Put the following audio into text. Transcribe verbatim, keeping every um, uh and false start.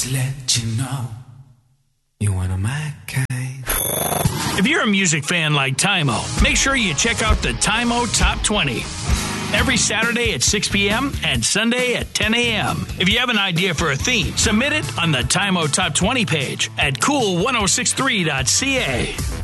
Just to let you know, you're one of my kind. If you're a music fan like Tymo, make sure you check out the Tymo Top twenty. Every Saturday at six p.m. and Sunday at ten a.m. If you have an idea for a theme, submit it on the Tymo Top twenty page at cool ten sixty-three dot c a.